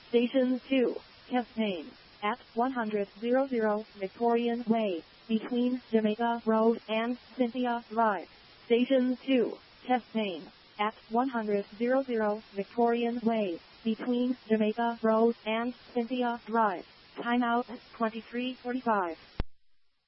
Station 2, campaign, at 100 Victorian Way, between Jamaica Road and Cynthia Drive. Station 2, campaign, at 100 Victorian Way, between Jamaica Road and Cynthia Drive. Time out 23:45.